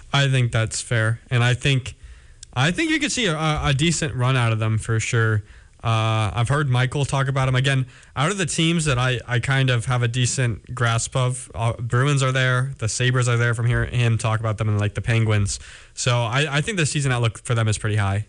I think that's fair, and I think you could see a decent run out of them for sure. I've heard Michael talk about them again. Out of the teams that I kind of have a decent grasp of, Bruins are there, the Sabres are there from hearing him talk about them, and like the Penguins. So I think the season outlook for them is pretty high.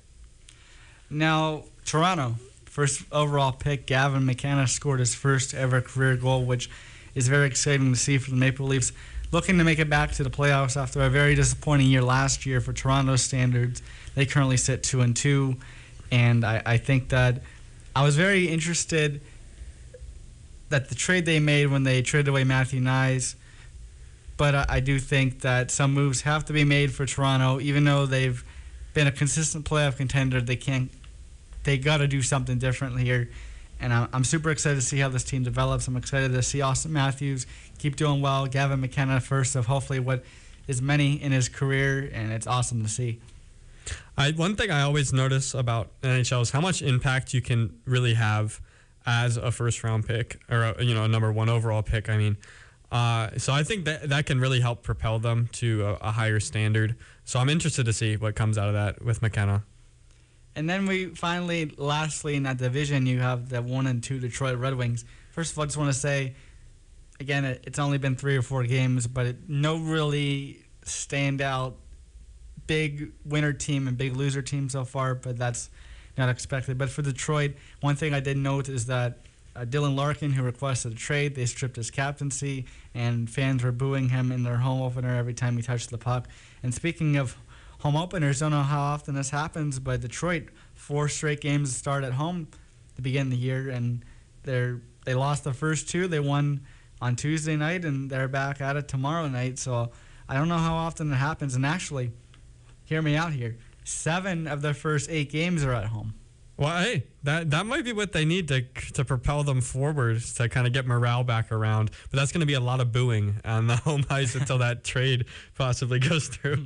Now, Toronto, first overall pick, Gavin McKenna scored his first ever career goal, which is very exciting to see for the Maple Leafs. Looking to make it back to the playoffs after a very disappointing year last year for Toronto standards. They currently sit 2-2, and I think that I was very interested that the trade they made when they traded away Matthew Nyes, but I do think that some moves have to be made for Toronto, even though they've been a consistent playoff contender. They got to do something different here. And I'm super excited to see how this team develops. I'm excited to see Auston Matthews keep doing well. Gavin McKenna, first of hopefully what is many in his career, and it's awesome to see. One thing I always notice about NHL is how much impact you can really have as a first-round pick or a number one overall pick. I mean, so I think that can really help propel them to a higher standard. So I'm interested to see what comes out of that with McKenna. And then lastly, in that division, you have the 1 and 2 Detroit Red Wings. First of all, I just want to say, again, it's only been 3 or 4 games, but no really standout big winner team and big loser team so far, but that's not expected. But for Detroit, one thing I did note is that Dylan Larkin, who requested a trade, they stripped his captaincy, and fans were booing him in their home opener every time he touched the puck. And speaking of home openers, don't know how often this happens, but Detroit, 4 straight games to start at home to begin the year, and they lost the first 2. They won on Tuesday night, and they're back at it tomorrow night. So I don't know how often it happens. And actually, hear me out here, 7 of their first 8 games are at home. Well, hey, that might be what they need to propel them forward, to kind of get morale back around. But that's going to be a lot of booing on the home ice until that trade possibly goes through.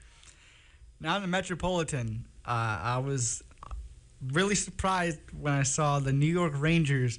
Now in the Metropolitan, I was really surprised when I saw the New York Rangers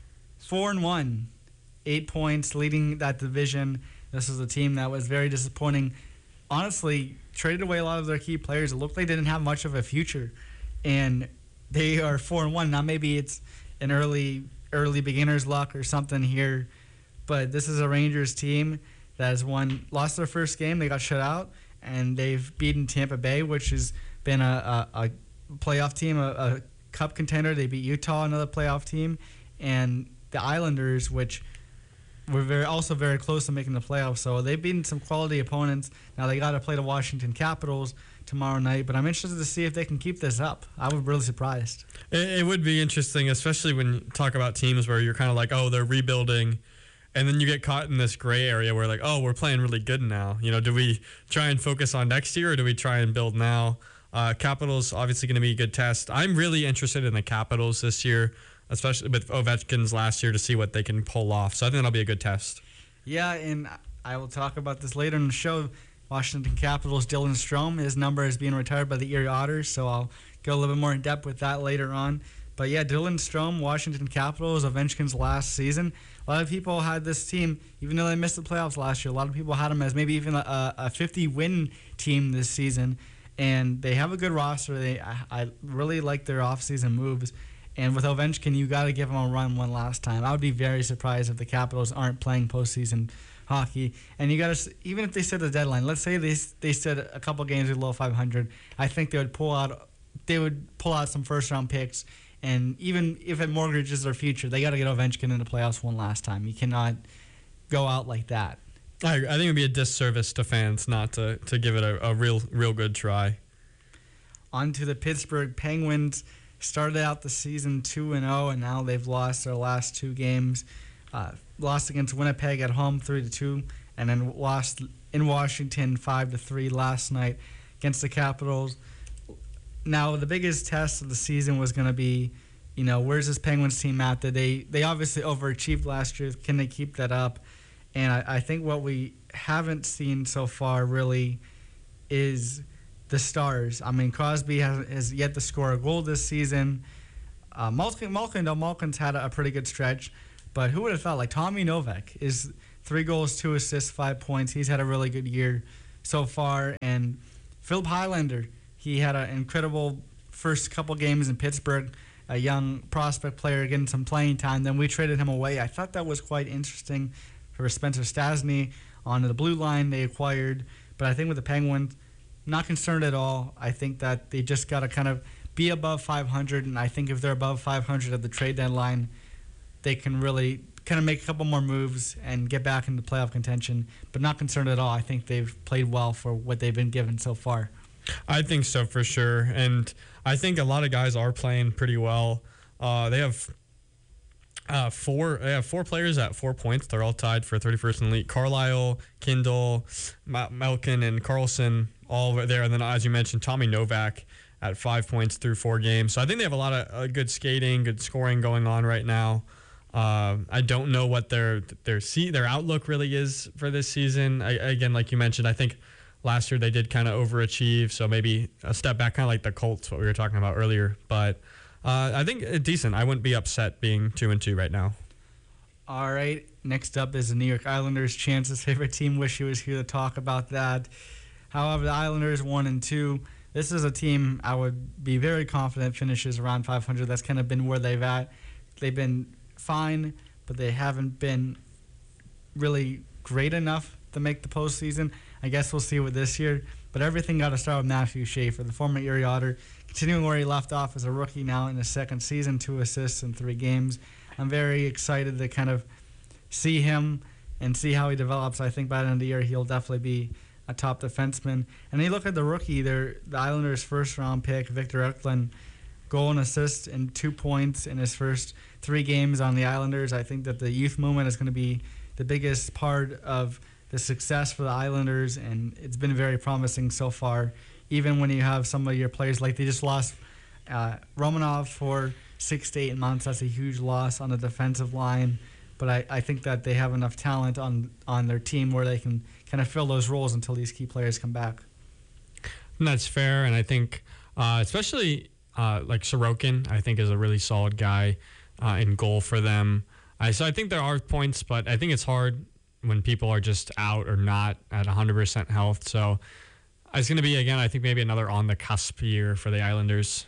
4-1, 8 points, leading that division. This was a team that was very disappointing. Honestly, traded away a lot of their key players. It looked like they didn't have much of a future, and they are 4-1. Now maybe it's an early beginner's luck or something here, but this is a Rangers team that has lost their first game. They got shut out, and they've beaten Tampa Bay, which has been a playoff team, a cup contender. They beat Utah, another playoff team, and the Islanders, which were also very close to making the playoffs. So they've beaten some quality opponents. Now they got to play the Washington Capitals tomorrow night, but I'm interested to see if they can keep this up. I was really surprised. It would be interesting, especially when you talk about teams where you're kind of like, oh, they're rebuilding, and then you get caught in this gray area where like, oh, we're playing really good now. Do we try and focus on next year, or do we try and build now? Capitals obviously going to be a good test. I'm really interested in the Capitals this year, especially with Ovechkin's last year, to see what they can pull off. So I think that'll be a good test. Yeah, and I will talk about this later in the show. Washington Capitals, Dylan Strome, his number is being retired by the Erie Otters, so I'll go a little bit more in depth with that later on. But yeah, Dylan Strome, Washington Capitals, Ovechkin's last season. A lot of people had this team, even though they missed the playoffs last year, a lot of people had them as maybe even a 50-win team this season. And they have a good roster. I really like their offseason moves. And with Ovechkin, you got to give him a run one last time. I would be very surprised if the Capitals aren't playing postseason hockey. And you got to, even if they set the deadline, let's say they set a couple games below 500, I think they would pull out some first-round picks. And even if it mortgages their future, they got to get Ovechkin in the playoffs one last time. You cannot go out like that. I think it would be a disservice to fans not to give it a real good try. On to the Pittsburgh Penguins. Started out the season 2-0, and now they've lost their last 2 games. Lost against Winnipeg at home 3-2, and then lost in Washington 5-3 last night against the Capitals. Now, the biggest test of the season was going to be, where's this Penguins team at? They obviously overachieved last year. Can they keep that up? And I think what we haven't seen so far really is the stars. I mean, Crosby has yet to score a goal this season. Malkin's had a pretty good stretch, but who would have thought? Like Tommy Novak is 3 goals, 2 assists, 5 points. He's had a really good year. so far. And Philip Highlander, he had an incredible first couple games in Pittsburgh, a young prospect player getting some playing time. Then we traded him away. I thought that was quite interesting for Spencer Stasny on the blue line they acquired. But I think with the Penguins, not concerned at all. I think that they just got to kind of be above 500, and I think if they're above 500 at the trade deadline, they can really kind of make a couple more moves and get back into playoff contention, but not concerned at all. I think they've played well for what they've been given so far. I think so for sure, and I think a lot of guys are playing pretty well. They have four players at 4 points. They're all tied for 31st in the league. Carlisle, Kindle, Malkin, and Carlson all there, and then as you mentioned, Tommy Novak at 5 points through 4 games. So I think they have a lot of good skating, good scoring going on right now. I don't know what their outlook really is for this season. Again, like you mentioned, I think last year they did kind of overachieve, so maybe a step back, kind of like the Colts, what we were talking about earlier. But I think it's decent. I wouldn't be upset being 2-2 right now. All right, next up is the New York Islanders, Chance's favorite team. Wish he was here to talk about that. However, the Islanders 1-2. This is a team I would be very confident finishes around 500. That's kind of been where they've at. They've been fine, but they haven't been really great enough to make the postseason. I guess we'll see with this year. But everything got to start with Matthew Schaefer, the former Erie Otter, continuing where he left off as a rookie now in his second season, 2 assists in 3 games. I'm very excited to kind of see him and see how he develops. I think by the end of the year he'll definitely be a top defenseman. And you look at the rookie, the Islanders' first-round pick, Victor Eklund, goal and assist and 2 points in his first 3 games on the Islanders. I think that the youth movement is going to be the biggest part of the success for the Islanders, and it's been very promising so far. Even when you have some of your players, like they just lost Romanov for 6 to 8 months. That's a huge loss on the defensive line. But I think that they have enough talent on their team where they can kind of fill those roles until these key players come back. And that's fair, and I think especially like Sorokin, I think is a really solid guy in goal for them. So I think there are points, but I think it's hard when people are just out or not at 100% health. So it's going to be, again, I think maybe another on the cusp year for the Islanders.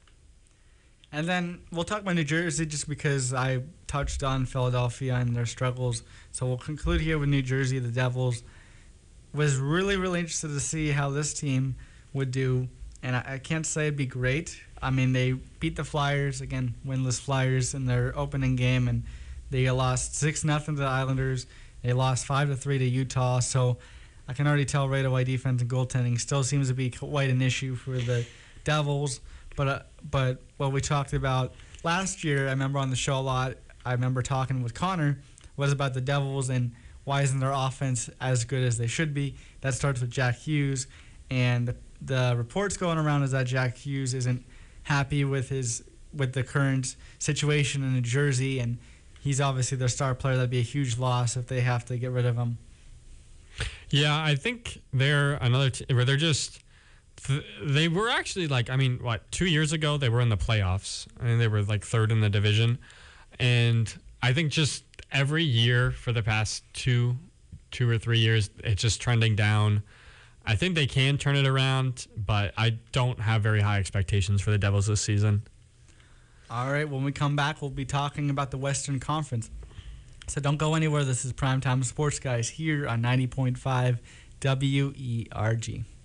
And then we'll talk about New Jersey just because I touched on Philadelphia and their struggles. So we'll conclude here with New Jersey. The Devils was really, really interested to see how this team would do. And I can't say it'd be great. I mean, they beat the Flyers, again, winless Flyers in their opening game, and they lost 6-0 to the Islanders. They lost 5-3 to Utah. So I can already tell right away defense and goaltending still seems to be quite an issue for the Devils. But what we talked about last year, I remember on the show a lot, I remember talking with Connor, was about the Devils and why isn't their offense as good as they should be. That starts with Jack Hughes. And the reports going around is that Jack Hughes isn't happy with the current situation in New Jersey, and he's obviously their star player. That'd be a huge loss if they have to get rid of him. Yeah, I think they're another where they're just they were actually 2 years ago they were in the playoffs. I mean, they were like 3rd in the division, and I think just every year for the past two or 3 years it's just trending down. I think they can turn it around, but I don't have very high expectations for the Devils this season. All right, when we come back, we'll be talking about the Western Conference. So don't go anywhere. This is Primetime Sports Guys here on 90.5 WERG.